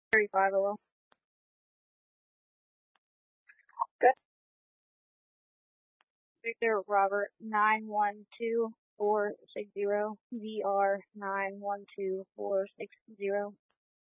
35 hello. Good. Victor Robert 912460 VR 912460.